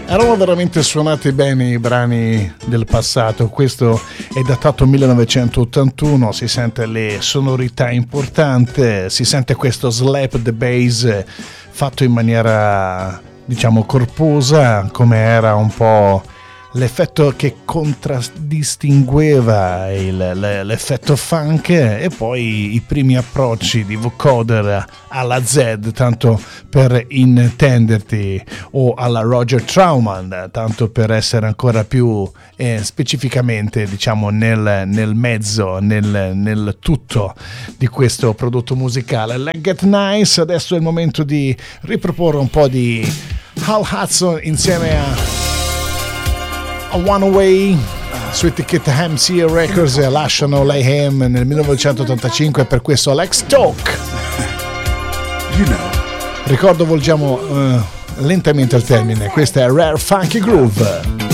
Erano veramente suonati bene i brani del passato. Questo è datato 1981, si sente le sonorità importanti, si sente questo slap the bass fatto in maniera, diciamo, corposa, come era un po' l'effetto che contraddistingueva l'effetto funk, e poi i primi approcci di vocoder alla Z, tanto per intenderti, o alla Roger Troutman, tanto per essere ancora più specificamente, diciamo, nel mezzo, nel tutto di questo prodotto musicale. Let's Get Nice. Adesso è il momento di riproporre un po' di Hal Hudson insieme a One Away su etichetta MC Records, e lasciano Layhem nel 1985 per questo Let's Talk. Ricordo, volgiamo lentamente al termine. Questa è Rare Funky Groove.